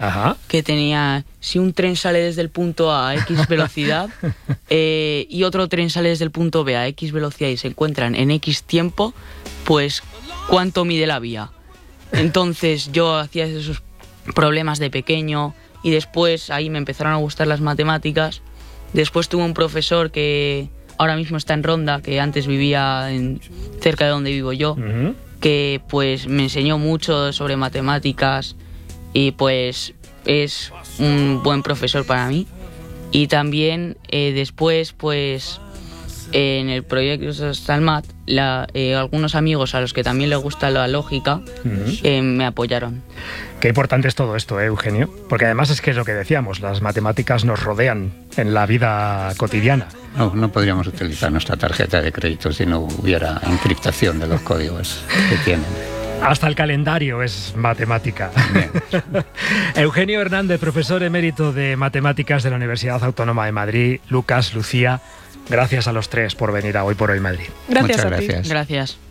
Ajá. que tenía, si un tren sale desde el punto A a X velocidad y otro tren sale desde el punto B a X velocidad y se encuentran en X tiempo, pues ¿cuánto mide la vía? Entonces yo hacía esos problemas de pequeño y después ahí me empezaron a gustar las matemáticas. Después tuve un profesor que ahora mismo está en Ronda, que antes vivía cerca de donde vivo yo, que pues me enseñó mucho sobre matemáticas y pues es un buen profesor para mí. Y también después pues en el proyecto Stalmat algunos amigos a los que también les gusta la lógica me apoyaron. Qué importante es todo esto, Eugenio, porque además es que es lo que decíamos, las matemáticas nos rodean en la vida cotidiana. No podríamos utilizar nuestra tarjeta de crédito si no hubiera encriptación de los códigos que tienen. Hasta el calendario es matemática. Eugenio Hernández, profesor emérito de Matemáticas de la Universidad Autónoma de Madrid. Lucas, Lucía, gracias a los tres por venir a Hoy por Hoy Madrid. Gracias Muchas a ti. gracias. Gracias.